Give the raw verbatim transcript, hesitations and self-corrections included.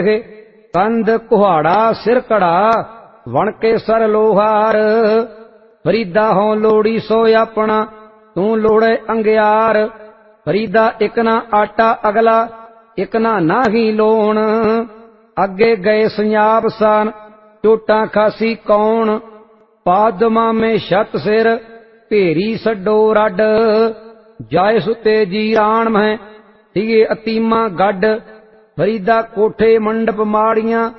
ਕੰਧ ਕੁਹਾੜਾ ਸਿਰ ਕੜਾ ਵਣ ਕੇ ਸਰ ਲੋਹਾਰ। ਫਰੀਦਾ ਹੋਂ ਲੋੜੀ ਸੋ ਆਪਣਾ ਤੂੰ ਲੋੜੇ ਅੰਗਿਆਰ। ਫਰੀਦਾ ਇੱਕ ਨਾ ਆਟਾ ਅਗਲਾ ਇੱਕ ਨਾ ਨਾਹੀ ਲੋਣ। ਅੱਗੇ ਗਏ ਸੰਜਾਬ ਸਾਨ ਚੋਟਾਂ ਖਾਸੀ ਕੌਣ। ਪਾਦ ਮਾਮੇ ਛੱਤ ਸਿਰ ਭੇਰੀ ਛੱਡੋ ਰੱਡ। ਜਾਏ ਸੁਤੇ ਜੀ ਰਾਣ ਮੈਂ ਧੀਏ ਅਤੀਮਾ ਗੱਡ। ਫਰੀਦਾ ਕੋਠੇ ਮੰਡਪ ਮਾੜੀਆਂ